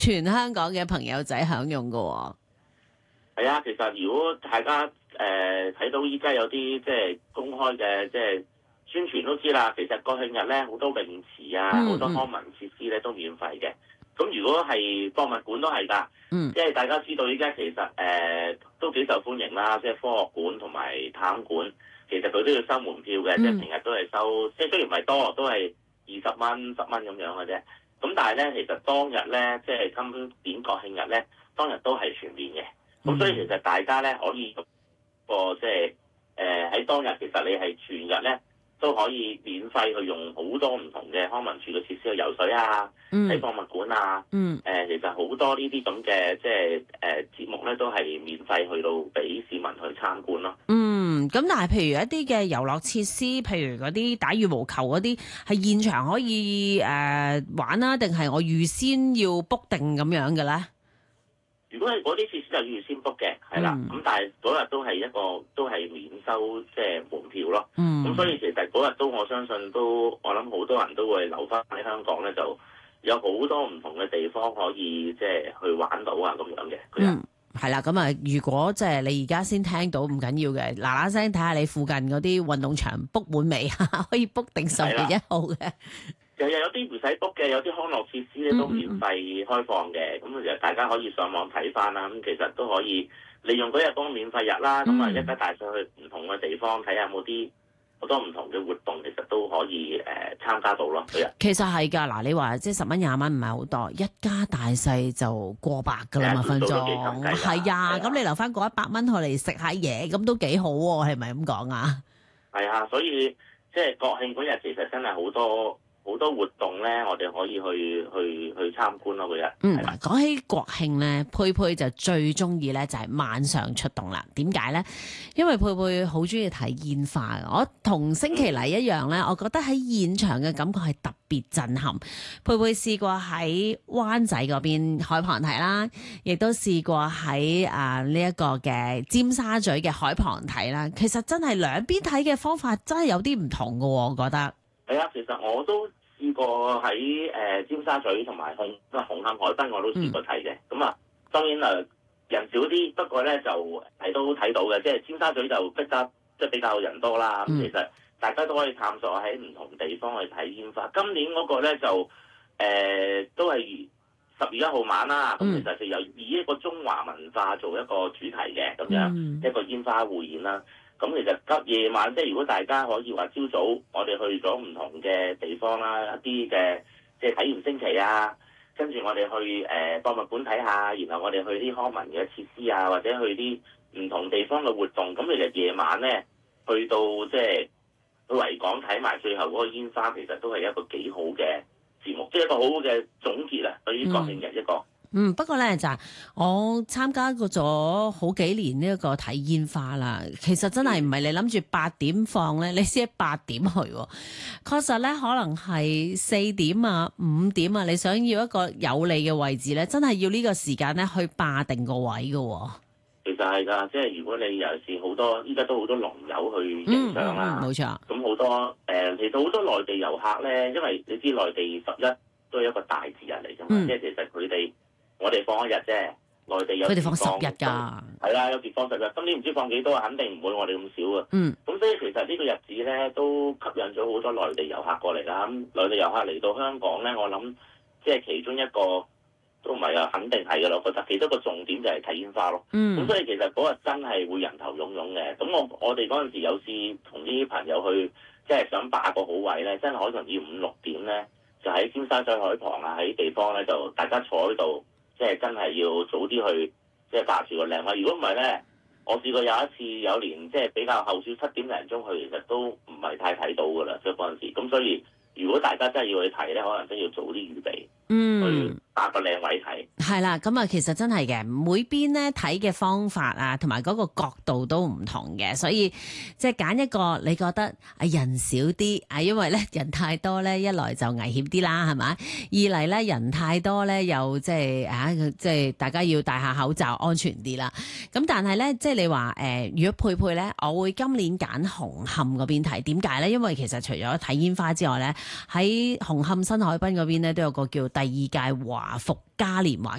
全香港嘅朋友仔享用㗎喎。 係啊，其實如果大家睇到依家有啲即係公開嘅即係宣傳都知啦，其實國慶日咧好多泳池啊，好多康文設施咧都免費嘅。咁如果係博物館都係㗎，即係大家知道依家其實都幾受歡迎啦，即係科學館同埋太空館，其實佢都要收門票嘅，即係平日都係收，即係雖然唔係多，都係20蚊、10蚊咁樣嘅啫。咁但係咧，其實當日咧，即係今年國慶日咧，當日都係全面嘅。咁所以其實大家咧可以即係喺當日，其實你係全日咧都可以免費去用好多唔同嘅康文署嘅設施去游水啊，喺博物館啊，其實好多呢啲咁嘅即係節目咧都係免費去到俾市民去參觀咯。 咁但係譬如一啲嘅遊樂設施，譬如嗰啲打羽毛球嗰啲，係現場可以玩啦，定係我預先要 book 定咁樣嘅咧？ 如果係嗰啲設施就要預先 book 嘅，係啦。咁但係嗰日都係免收即係門票咯。咁所以其實嗰日都我相信我諗好多人都會留翻喺香港咧，就有好多唔同嘅地方可以即係去玩到啊咁樣嘅。 係啦，咁啊，如果即係你而家先聽到唔緊要嘅，嗱嗱聲睇下你附近嗰啲運動場 book 滿未啊？可以 book 定10月1號嘅。 有啲唔使 book 嘅，有啲康樂設施咧都免費開放嘅，咁其實大家可以上網睇翻啦。咁其實都可以利用嗰日當免費日啦，咁啊一家大細去唔同嘅地方睇下有冇啲好多唔同嘅活動，其實都可以參加到咯。 其實係㗎，嗱你話即係10蚊20蚊唔係好多，一家大細就過百㗎啦嘛，分鐘係啊。咁你留翻嗰100蚊去嚟食下嘢，咁都幾好喎，係咪咁講啊？係啊，所以即係國慶嗰日其實真係好多活動咧，我哋可以去參觀咯嗰日。 講起國慶咧，佩佩就最中意咧就係晚上出動啦。點解咧？因為佩佩好中意睇煙花。我同星期禮一樣咧，我覺得喺現場嘅感覺係特別震撼。佩佩試過喺灣仔嗰邊海旁睇啦，亦都試過喺呢一個嘅尖沙咀嘅海旁睇啦。其實真係兩邊睇嘅方法真係有啲唔同㗎喎，我覺得。 係啊，其實我都試過喺尖沙咀同埋紅磡海濱我都試過睇嘅。咁當然人少啲，不過咧就都睇到嘅，即係尖沙咀就逼得即係比較人多啦。咁其實大家都可以探索喺唔同地方去睇煙花。今年嗰個咧就都係10月1號晚啦。咁其實就以一個中華文化做一個主題嘅咁樣一個煙花匯演啦。咁其實夜晚即係如果大家可以話朝早我哋去咗唔同嘅地方啦，一啲嘅即係睇完升旗啊，跟住我哋去博物館睇下，然後我哋去啲康文嘅設施啊，或者去啲唔同地方嘅活動。咁其實夜晚咧去到即係去維港睇埋最後嗰個煙花，其實都係一個幾好嘅節目，即係一個好好嘅總結啊！對於國慶日一個。 不過咧就係我參加過咗好幾年呢一個睇煙花啦，其實真係唔係你諗住8點放咧，你先8點去喎。確實咧可能係4點啊、5點啊，你想要一個有利嘅位置咧，真係要呢個時間咧去霸定個位嘅。 其實係㗎，即係如果你尤其是好多依家都好多龍友去影相啦， 冇錯。 咁好多其實好多內地遊客咧，因為你知內地11都係一個大節日嚟㗎嘛，即係其實我哋放1日啫，內地有佢哋放10日㗎， 係啦，有時放10日，今年唔知放幾多，肯定唔會我哋咁少啊。咁所以其實呢個日子咧都吸引咗好多內地遊客過嚟啦。咁內地遊客嚟到香港咧，我諗即係其中一個都唔係啊，肯定係㗎啦。我覺得其中一個重點就係睇煙花咯。咁所以其實嗰日真係會人頭湧湧嘅。咁我哋嗰陣時有試同啲朋友去，即係想霸個好位咧，真係可能要5、6點咧，就喺尖沙咀海旁啊，喺地方咧就大家坐喺度。即係真係要早啲去，即係霸住個靚位。如果唔係咧，我試過有一次有年即係比較後少7點零鐘去，其實都唔係太睇到㗎啦。所以嗰陣時，咁所以如果大家真係要去睇咧，可能真係要早啲預備。去打個靚位睇， 係啦，咁啊，其實真係嘅，每邊咧睇嘅方法啊，同埋嗰個角度都唔同嘅，所以即係揀一個你覺得人少啲啊，因為咧人太多咧，一來就危險啲啦，係咪？二嚟咧人太多咧，又即係大家要戴下口罩，安全啲啦。咁但係咧，即係你話如果佩佩咧，我會今年揀紅磡嗰邊睇，點解咧？因為其實除咗睇煙花之外咧，喺紅磡新海濱嗰邊咧都有個叫第二屆華華服嘉年華